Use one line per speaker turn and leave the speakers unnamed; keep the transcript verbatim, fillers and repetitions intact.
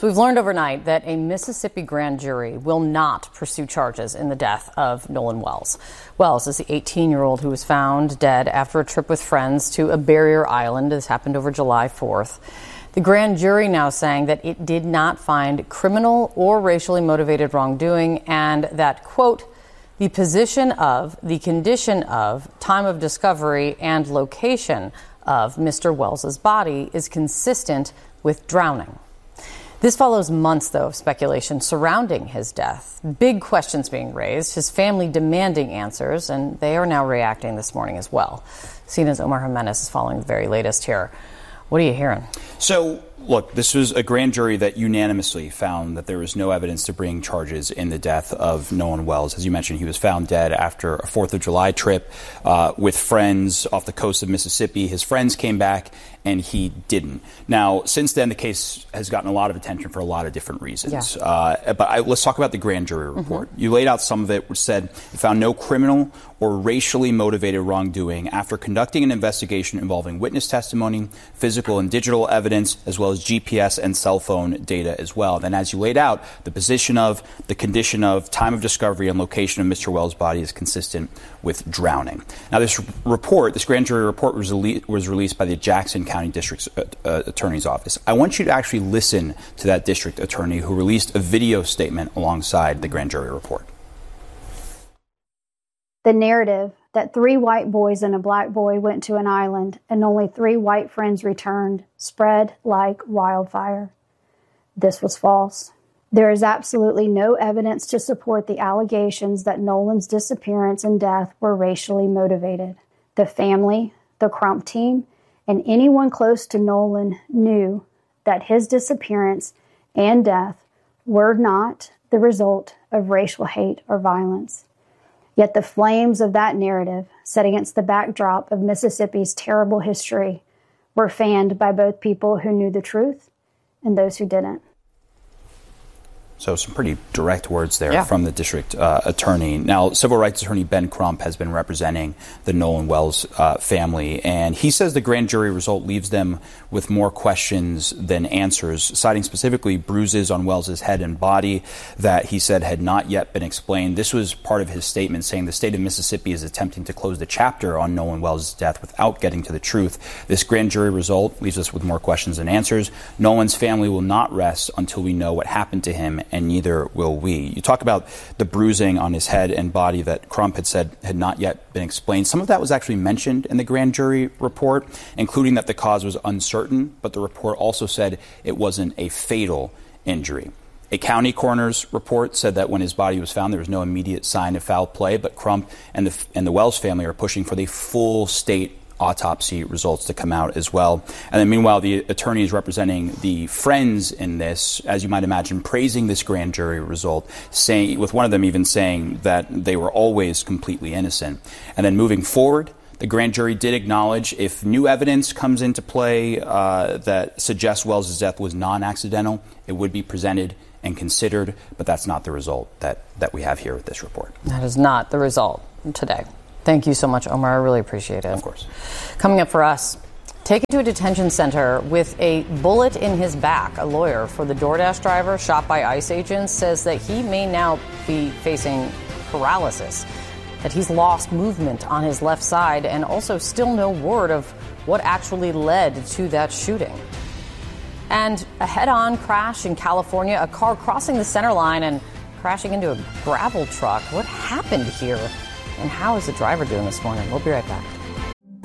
So we've learned overnight that a Mississippi grand jury will not pursue charges in the death of Nolan Wells. Wells is the eighteen-year-old who was found dead after a trip with friends to a barrier island. This happened over July fourth. The grand jury now saying that it did not find criminal or racially motivated wrongdoing and that, quote, the position of, the condition of, time of discovery, and location of Mister Wells's body is consistent with drowning. This follows months, though, of speculation surrounding his death. Big questions being raised, his family demanding answers, and they are now reacting this morning as well. C N N's Omar Jimenez is following the very latest here. What are you hearing?
So, look, this was a grand jury that unanimously found that there was no evidence to bring charges in the death of Nolan Wells. As you mentioned, he was found dead after a fourth of July trip uh, with friends off the coast of Mississippi. His friends came back and he didn't. Now, since then, the case has gotten a lot of attention for a lot of different reasons. Yeah. Uh, but I, let's talk about the grand jury report. Mm-hmm. You laid out some of it, which said it found no criminal or racially motivated wrongdoing after conducting an investigation involving witness testimony, physical and digital evidence, as well as G P S and cell phone data as well. Then, as you laid out, the position of, the condition of, time of discovery, and location of Mister Wells' body is consistent with drowning. Now, this report, this grand jury report, was, rele- was released by the Jackson County District uh, uh, Attorney's Office. I want you to actually listen to that district attorney who released a video statement alongside the grand jury report.
The narrative that three white boys and a black boy went to an island and only three white friends returned spread like wildfire. This was false. There is absolutely no evidence to support the allegations that Nolan's disappearance and death were racially motivated. The family, the Crump team, and anyone close to Nolan knew that his disappearance and death were not the result of racial hate or violence. Yet the flames of that narrative, set against the backdrop of Mississippi's terrible history, were fanned by both people who knew the truth and those who didn't.
So some pretty direct words there
yeah.
from the district uh, attorney. Now, civil rights attorney Ben Crump has been representing the Nolan Wells uh, family, and he says the grand jury result leaves them with more questions than answers, citing specifically bruises on Wells's head and body that he said had not yet been explained. This was part of his statement, saying the state of Mississippi is attempting to close the chapter on Nolan Wells' death without getting to the truth. This grand jury result leaves us with more questions than answers. Nolan's family will not rest until we know what happened to him, and neither will we. You talk about the bruising on his head and body that Crump had said had not yet been explained. Some of that was actually mentioned in the grand jury report, including that the cause was uncertain, but the report also said it wasn't a fatal injury. A county coroner's report said that when his body was found, there was no immediate sign of foul play, but Crump and the, and the Wells family are pushing for the full state autopsy results to come out as well. And then meanwhile, the attorney is representing the friends in this, as you might imagine, praising this grand jury result, saying, with one of them even saying that they were always completely innocent. And then moving forward, the grand jury did acknowledge if new evidence comes into play uh, that suggests Wells' death was non-accidental, it would be presented and considered, but that's not the result that, that we have here with this report.
That is not the result today. Thank you so much, Omar. I really appreciate it.
Of course.
Coming up for us, taken to a detention center with a bullet in his back. A lawyer for the DoorDash driver shot by ICE agents says that he may now be facing paralysis, that he's lost movement on his left side, and also still no word of what actually led to that shooting. And a head-on crash in California, a car crossing the center line and crashing into a gravel truck. What happened here? And how is the driver doing this morning? We'll be right back.